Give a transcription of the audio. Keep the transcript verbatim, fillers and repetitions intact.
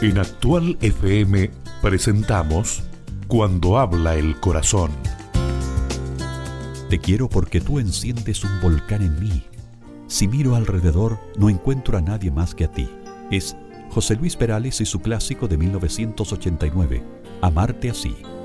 En Actual F M presentamos Cuando habla el corazón. Te quiero porque tú enciendes un volcán en mí. Si miro alrededor, no encuentro a nadie más que a ti. Es José Luis Perales y su clásico de mil novecientos ochenta y nueve, Amarte así.